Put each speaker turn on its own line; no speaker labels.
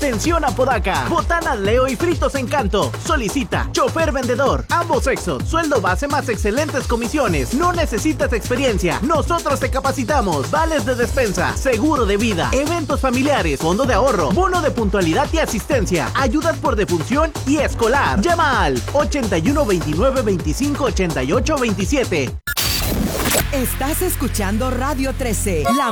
Atención Apodaca. Botanas Leo y fritos Encanto. Solicita chofer vendedor. Ambos sexos. Sueldo base más excelentes comisiones. No necesitas experiencia. Nosotros te capacitamos. Vales de despensa. Seguro de vida. Eventos familiares. Fondo de ahorro. Bono de puntualidad y asistencia. Ayudas por defunción y escolar. Llama al 81 29 25 88 27.
Estás escuchando Radio 13, la